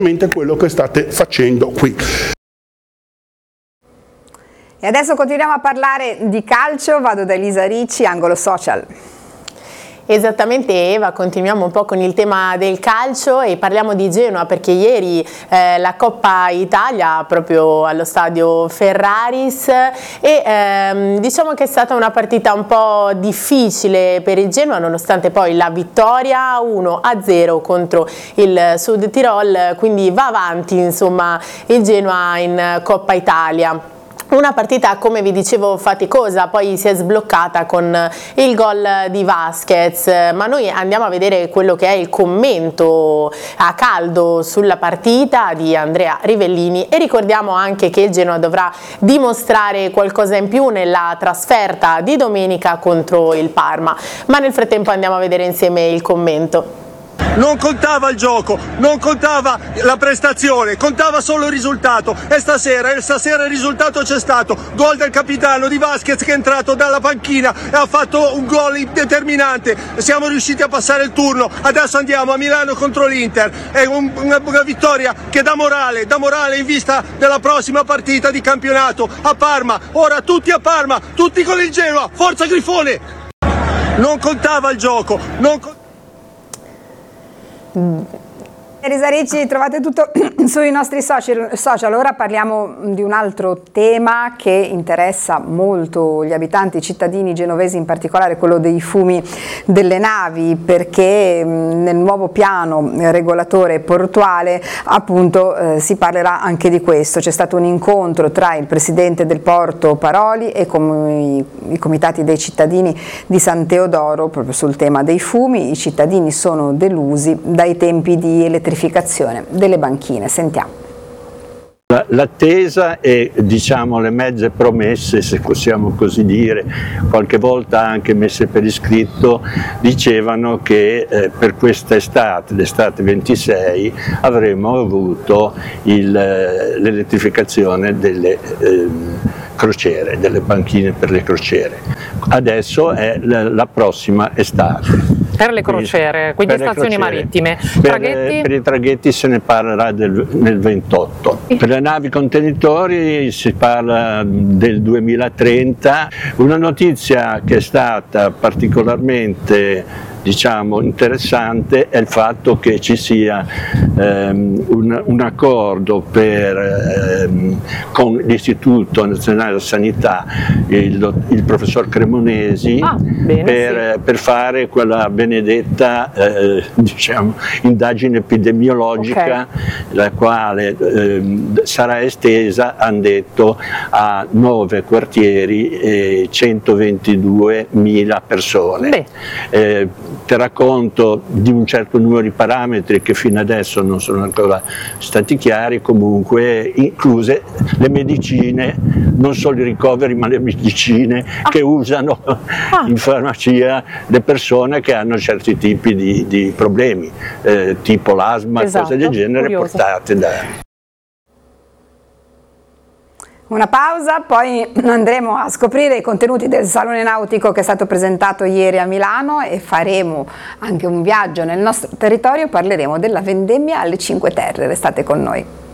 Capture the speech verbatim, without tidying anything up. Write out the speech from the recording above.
quello che state facendo qui. E adesso continuiamo a parlare di calcio, vado da Elisa Ricci, angolo social. Esattamente Eva, continuiamo un po' con il tema del calcio e parliamo di Genoa perché ieri eh, la Coppa Italia proprio allo stadio Ferraris e ehm, diciamo che è stata una partita un po' difficile per il Genoa nonostante poi la vittoria uno a zero contro il Sud Tirol, quindi va avanti insomma il Genoa in Coppa Italia. Una partita, come vi dicevo, faticosa, poi si è sbloccata con il gol di Vasquez, ma noi andiamo a vedere quello che è il commento a caldo sulla partita di Andrea Rivellini e ricordiamo anche che il Genoa dovrà dimostrare qualcosa in più nella trasferta di domenica contro il Parma, ma nel frattempo andiamo a vedere insieme il commento. Non contava il gioco, non contava la prestazione, contava solo il risultato e stasera, e stasera il risultato c'è stato, gol del capitano di Vasquez che è entrato dalla panchina e ha fatto un gol determinante, siamo riusciti a passare il turno, adesso andiamo a Milano contro l'Inter, è un, una, una vittoria che dà morale, dà morale in vista della prossima partita di campionato a Parma, ora tutti a Parma, tutti con il Genoa, forza Grifone! Non contava il gioco, non contava... Elisa Ricci, trovate tutto sui nostri social, social. Ora parliamo di un altro tema che interessa molto gli abitanti, i cittadini genovesi, in particolare quello dei fumi delle navi, perché nel nuovo piano regolatore portuale appunto eh, si parlerà anche di questo. C'è stato un incontro tra il presidente del porto Paroli e com i, i comitati dei cittadini di San Teodoro proprio sul tema dei fumi. I cittadini sono delusi dai tempi di elettricità delle banchine. Sentiamo. L'attesa e diciamo le mezze promesse, se possiamo così dire, qualche volta anche messe per iscritto, dicevano che eh, per questa estate, l'estate ventisei, avremmo avuto l'elettrificazione delle eh, crociere, delle banchine per le crociere. Adesso è la, la prossima estate. Per le crociere, quindi per stazioni crociere. marittime. Per, Traghetti? per i traghetti se ne parlerà del, nel ventotto. Per le navi contenitori si parla del duemilatrenta. Una notizia che è stata particolarmente diciamo interessante è il fatto che ci sia ehm, un, un accordo per, ehm, con l'Istituto Nazionale della Sanità, il, il professor Cremonesi, ah, bene, per, sì. per fare quella benedetta eh, diciamo, indagine epidemiologica, okay, la quale ehm, sarà estesa, hanno detto, a nove quartieri e centoventiduemila persone. Eh, terrà conto di un certo numero di parametri che fino adesso non sono ancora stati chiari, comunque incluse le medicine, non solo i ricoveri ma le medicine ah. che usano ah. in farmacia le persone che hanno certi tipi di, di problemi, eh, tipo l'asma, esatto, cose del genere, curioso, portate da... Una pausa, poi andremo a scoprire i contenuti del Salone Nautico che è stato presentato ieri a Milano e faremo anche un viaggio nel nostro territorio, parleremo della vendemmia alle Cinque Terre, restate con noi.